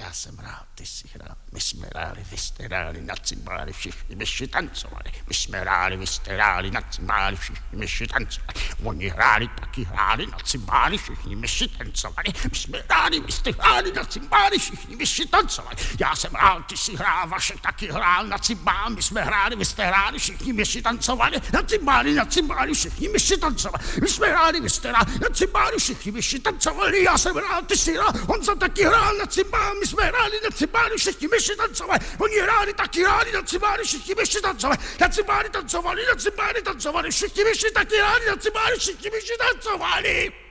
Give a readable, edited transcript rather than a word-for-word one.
Já jsem hrál, ty jsi hrál, my jsme hráli, vy jste hráli, na cymbáli všichni myši tancovali. My jsme hráli, vy jste hráli, na cymbáli všichni myši tancovali. Oni hráli, taky hráli, na cymbáli všichni myši tancovali. My jsme hráli, vy jste hráli, na cymbáli všichni myši tancovali. Já jsem hrál, ty jsi hrál, Vašek taky hrál, na cymbál. My jsme hráli, vy jste hráli, všichni myši tancovali. Na cymbáli všichni myši tancovali. My jsme hráli, vy jste hráli, na cymbáli všichni myši tancovali. Já jsem hrál, ty jsi hrál, Honza taky hrál na cymbál. My jsme hráli na cymbáli, všichni myši tancovali. Oni hráli, taky hráli na cymbáli, všichni myši tancovali. Na cymbáli tancovali, všichni myši taky hráli, na cymbáli všichni myši tancovali.